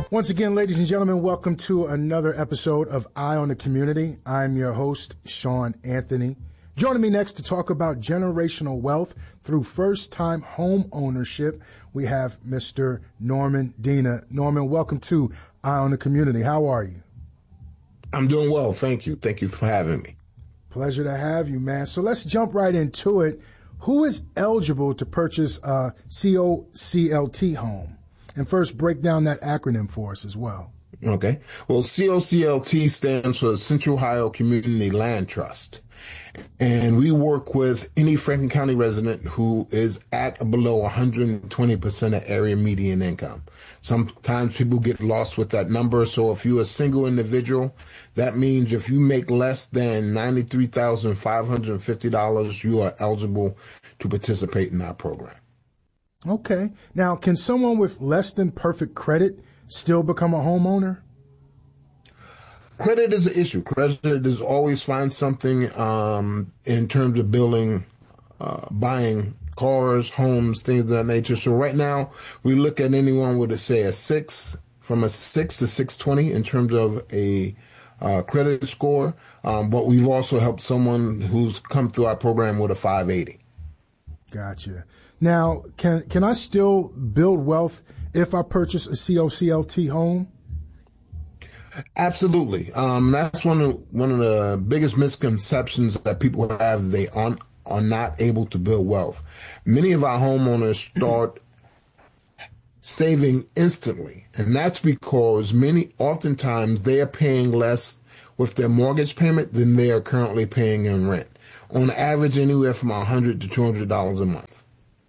Once again, ladies and gentlemen, welcome to another episode of Eye on the Community. I'm your host, Sean Anthony. Joining me next to talk about generational wealth through first-time home ownership, we have Mr. Norman Dina. Norman, welcome to Eye on the Community. How are you? I'm doing well, thank you. Thank you for having me. Pleasure to have you, man. So let's jump right into it. Who is eligible to purchase a COCLT home? And first, break down that acronym for us as well. Okay. Well, COCLT stands for Central Ohio Community Land Trust. And we work with any Franklin County resident who is at or below 120% of area median income. Sometimes people get lost with that number. So if you're a single individual, that means if you make less than $93,550, you are eligible to participate in our program. Okay. Now, can someone with less than perfect credit still become a homeowner? Credit is an issue. Credit is always find something in terms of buying cars, homes, things of that nature. So right now, we look at anyone with, from a 6 to 620 in terms of a credit score. But we've also helped someone who's come through our program with a 580. Gotcha. Now, can I still build wealth if I purchase a COCLT home? Absolutely. That's one of the biggest misconceptions that people have. They are not able to build wealth. Many of our homeowners start saving instantly, and that's because oftentimes they are paying less with their mortgage payment than they are currently paying in rent. On average, anywhere from $100 to $200 a month.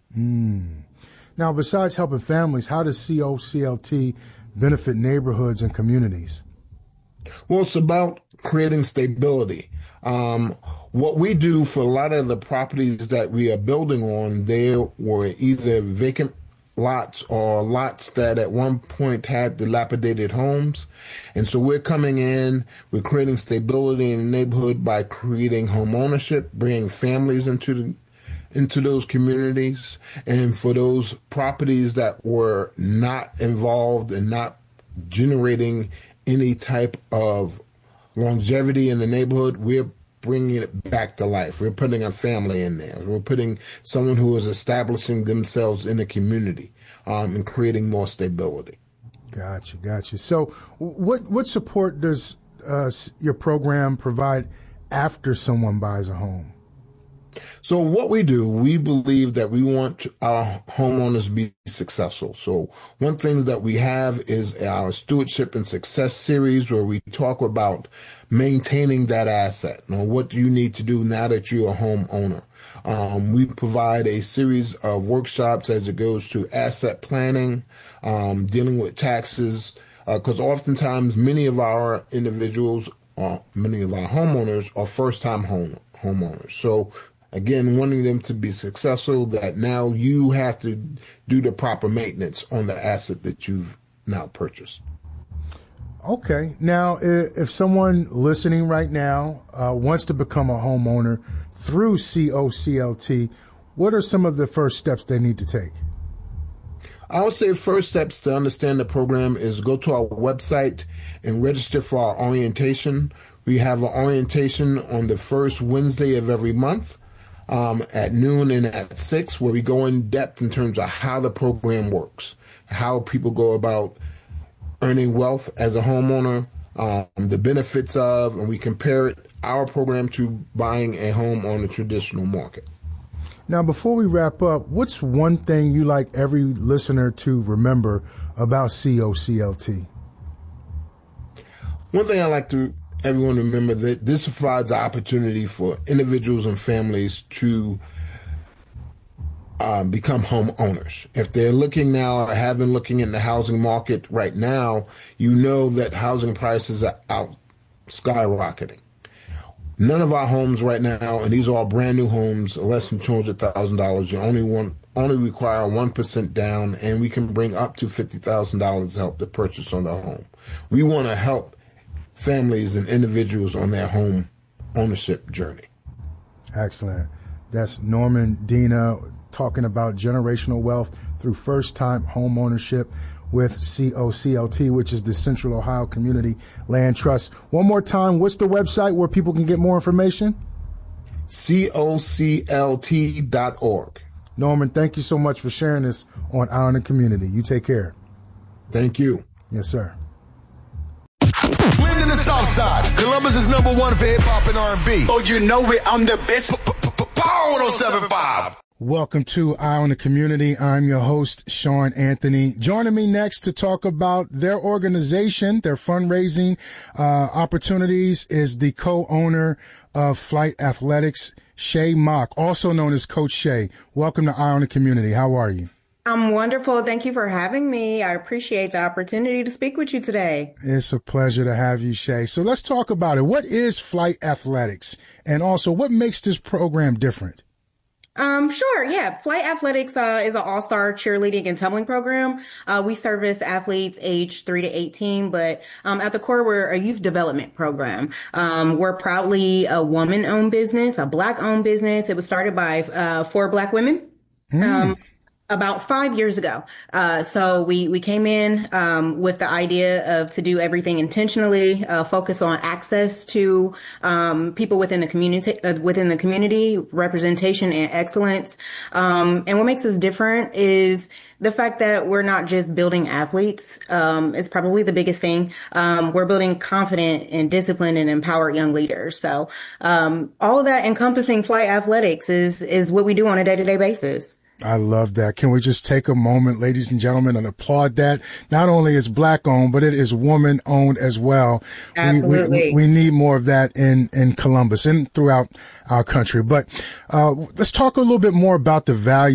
Now, besides helping families, how does COCLT benefit neighborhoods and communities? Well, it's about creating stability. What we do for a lot of the properties that we are building on, there were either vacant lots or lots that at one point had dilapidated homes. And so we're coming in, we're creating stability in the neighborhood by creating home ownership, bringing families into those communities. And for those properties that were not involved and not generating any type of longevity in the neighborhood, we're bringing it back to life. We're putting a family in there. We're putting someone who is establishing themselves in the community and creating more stability. Gotcha. So what support does your program provide after someone buys a home? So what we do, we believe that we want our homeowners to be successful. So one thing that we have is our Stewardship and Success series, where we talk about maintaining that asset. Now, what do you need to do now that you're a homeowner? We provide a series of workshops as it goes to asset planning, dealing with taxes, because oftentimes many of our individuals, many of our homeowners are first-time homeowners. So again, wanting them to be successful, that now you have to do the proper maintenance on the asset that you've now purchased. Okay. Now, if someone listening right now wants to become a homeowner through COCLT, what are some of the first steps they need to take? I would say first steps to understand the program is go to our website and register for our orientation. We have an orientation on the first Wednesday of every month. At noon and at 6, where we go in depth in terms of how the program works, how people go about earning wealth as a homeowner, the benefits of, and we compare our program to buying a home on the traditional market. Now, before we wrap up, what's one thing you like every listener to remember about COCLT? One thing I like to everyone remember that this provides an opportunity for individuals and families to become homeowners. If they're looking now, or have been looking in the housing market right now, you know that housing prices are out skyrocketing. None of our homes right now, and these are all brand new homes, less than $200,000. You only require 1% down, and we can bring up to $50,000 to help the purchase on the home. We want to help families and individuals on their home ownership journey. Excellent. That's Norman Dina talking about generational wealth through first-time home ownership. with COCLT, which is the Central Ohio Community Land Trust. One more time, what's the website where people can get more information? COCLT.org. Norman, thank you so much for sharing this on Eye on the Community. You take care. Thank you. Yes, sir. Living in the South Side. Columbus is number one for hip hop and R&B. Oh, you know it. I'm the best. Power 1075. Welcome to Eye on the Community. I'm your host, Sean Anthony. Joining me next to talk about their organization, their fundraising opportunities, is the co-owner of Flight Athletics, Shay Mock, also known as Coach Shay. Welcome to Eye on the Community. How are you? I'm wonderful. Thank you for having me. I appreciate the opportunity to speak with you today. It's a pleasure to have you, Shay. So let's talk about it. What is Flight Athletics? And also, what makes this program different? Sure. Yeah. Flight Athletics is an all-star cheerleading and tumbling program. We service athletes aged 3 to 18, but at the core, we're a youth development program. We're proudly a woman-owned business, a Black-owned business. It was started by 4 Black women. About 5 years ago. So we came in, with the idea to do everything intentionally, focus on access to, people within the community, representation and excellence. And what makes us different is the fact that we're not just building athletes, is probably the biggest thing. We're building confident and disciplined and empowered young leaders. So, all of that encompassing Flight Athletics is what we do on a day-to-day basis. I love that. Can we just take a moment, ladies and gentlemen, and applaud that? Not only is Black owned, but it is woman owned as well. Absolutely. We need more of that in Columbus and throughout our country. But let's talk a little bit more about the value